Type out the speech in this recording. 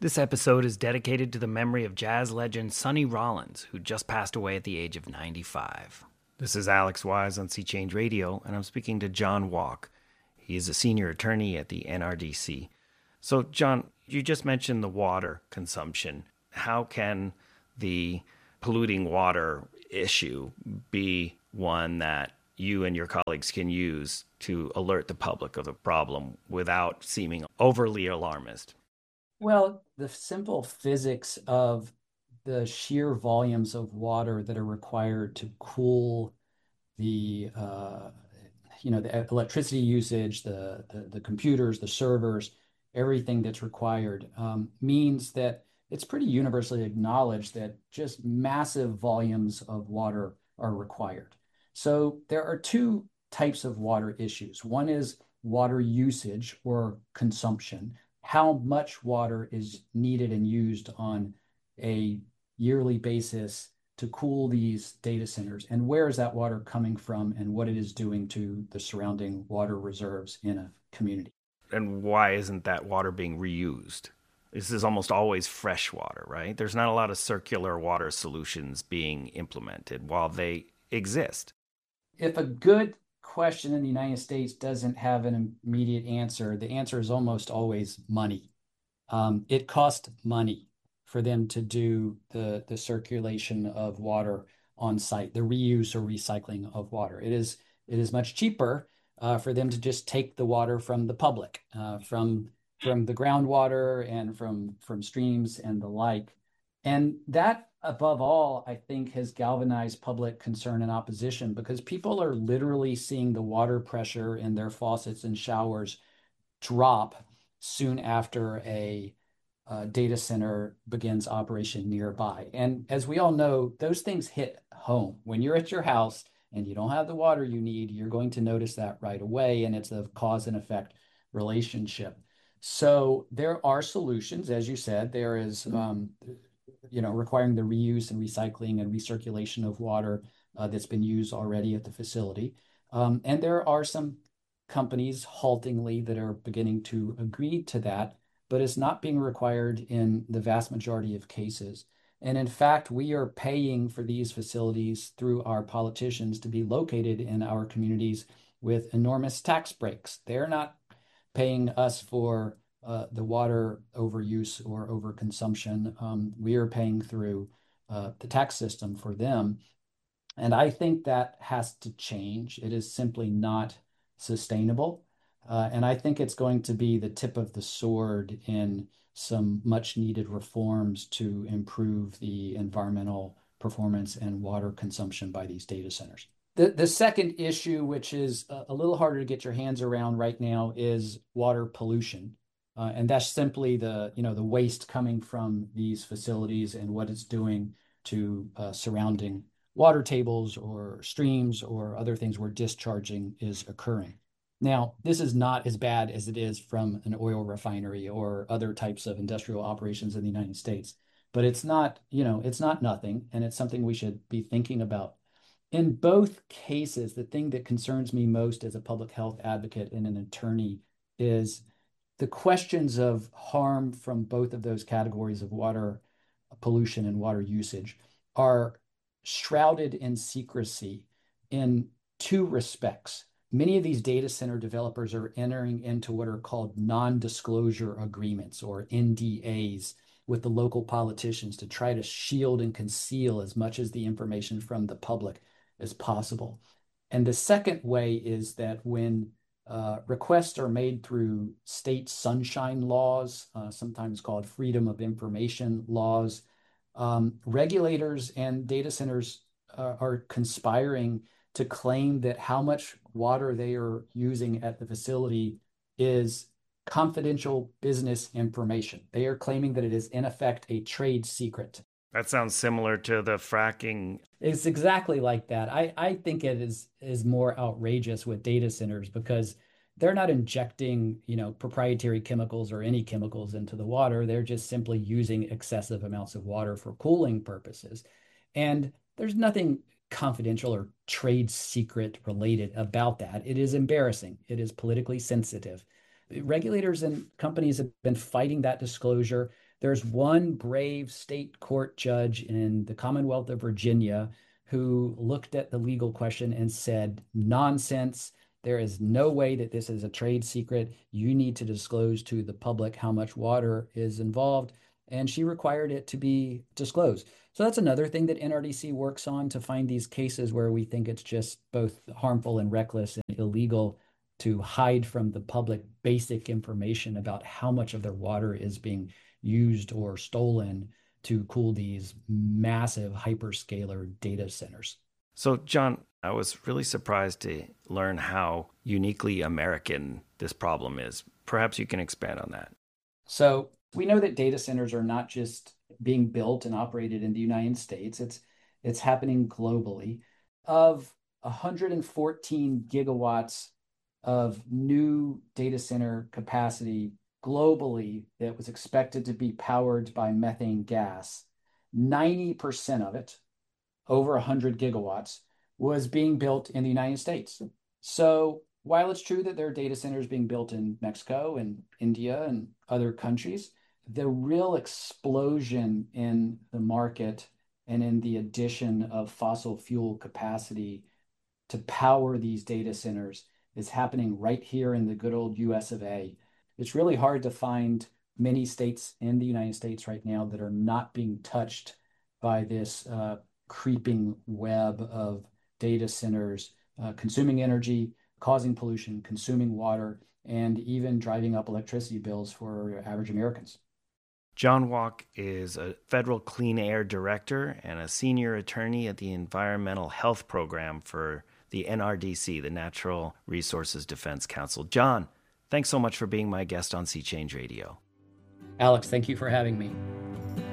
This episode is dedicated to the memory of jazz legend Sonny Rollins, who just passed away at the age of 95. This is Alex Wise on Sea Change Radio, and I'm speaking to John Walk. He is a senior attorney at the NRDC. So, John, you just mentioned the water consumption. How can the polluting water issue be one that you and your colleagues can use to alert the public of the problem without seeming overly alarmist? Well, the simple physics of the sheer volumes of water that are required to cool the the electricity usage, the computers, the servers, everything that's required means that it's pretty universally acknowledged that just massive volumes of water are required. So there are two types of water issues. One is water usage or consumption, how much water is needed and used on a yearly basis to cool these data centers, and where is that water coming from and what it is doing to the surrounding water reserves in a community. And why isn't that water being reused? This is almost always fresh water, right? There's not a lot of circular water solutions being implemented while they exist. If a good question in the United States doesn't have an immediate answer, the answer is almost always money. It costs money for them to do the circulation of water on site, the reuse or recycling of water. It is much cheaper for them to just take the water from the public, from the groundwater and from streams and the like. And that, above all, I think has galvanized public concern and opposition because people are literally seeing the water pressure in their faucets and showers drop soon after a data center begins operation nearby. And as we all know, those things hit home. When you're at your house and you don't have the water you need, you're going to notice that right away. And it's a cause and effect relationship. So there are solutions, as you said, there is, requiring the reuse and recycling and recirculation of water that's been used already at the facility. And there are some companies haltingly that are beginning to agree to that, but it's not being required in the vast majority of cases. And in fact, we are paying for these facilities through our politicians to be located in our communities with enormous tax breaks. They're not paying us for the water overuse or overconsumption. We are paying through the tax system for them. And I think that has to change. It is simply not sustainable. And I think it's going to be the tip of the sword in some much needed reforms to improve the environmental performance and water consumption by these data centers. The second issue, which is a little harder to get your hands around right now, is water pollution. And that's simply the waste coming from these facilities and what it's doing to surrounding water tables or streams or other things where discharging is occurring. Now, this is not as bad as it is from an oil refinery or other types of industrial operations in the United States, but it's not nothing, and it's something we should be thinking about. In both cases, the thing that concerns me most as a public health advocate and an attorney is the questions of harm from both of those categories of water pollution and water usage are shrouded in secrecy in two respects. Many of these data center developers are entering into what are called non-disclosure agreements or NDAs with the local politicians to try to shield and conceal as much as the information from the public as possible. And the second way is that when requests are made through state sunshine laws, sometimes called freedom of information laws, regulators and data centers are conspiring to claim that how much water they are using at the facility is confidential business information. They are claiming that it is, in effect, a trade secret. That sounds similar to the fracking. It's exactly like that. I think it is more outrageous with data centers because they're not injecting, proprietary chemicals or any chemicals into the water. They're just simply using excessive amounts of water for cooling purposes. And there's nothing confidential or trade secret related about that. It is embarrassing. It is politically sensitive. Regulators and companies have been fighting that disclosure. There's one brave state court judge in the Commonwealth of Virginia who looked at the legal question and said, nonsense. There is no way that this is a trade secret. You need to disclose to the public how much water is involved. And she required it to be disclosed. So that's another thing that NRDC works on, to find these cases where we think it's just both harmful and reckless and illegal to hide from the public basic information about how much of their water is being used or stolen to cool these massive hyperscaler data centers. So, John, I was really surprised to learn how uniquely American this problem is. Perhaps you can expand on that. So we know that data centers are not just being built and operated in the United States. It's happening globally. Of 114 gigawatts of new data center capacity globally that was expected to be powered by methane gas, 90% of it, over 100 gigawatts, was being built in the United States. So while it's true that there are data centers being built in Mexico and India and other countries, the real explosion in the market and in the addition of fossil fuel capacity to power these data centers is happening right here in the good old US of A. It's really hard to find many states in the United States right now that are not being touched by this creeping web of data centers consuming energy, causing pollution, consuming water, and even driving up electricity bills for average Americans. John Walk is a federal clean air director and a senior attorney at the Environmental Health Program for the NRDC, the Natural Resources Defense Council. John, thanks so much for being my guest on Sea Change Radio. Alex, thank you for having me.